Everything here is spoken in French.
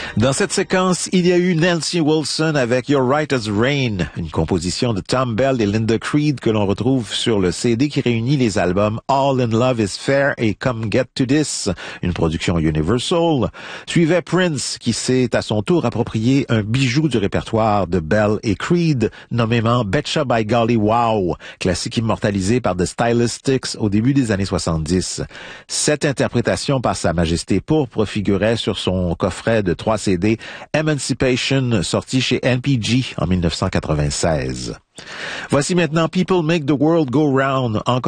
Dans cette séquence, il y a eu Nancy Wilson avec You're Right as Rain, une composition de Tom Bell et Linda Creed que l'on retrouve sur le CD qui réunit les albums All in Love is Fair et Come Get to This, une production Universal. Suivait Prince qui s'est à son tour approprié un bijou du répertoire de Bell et Creed, nommément Betcha by Golly Wow, classique immortalisé par The Stylistics au début des années 70. Cette interprétation par Sa Majesté Pourpre figurait sur son coffret de 3 CD Emancipation, sorti chez NPG en 1996. Voici maintenant People Make the World Go Round, en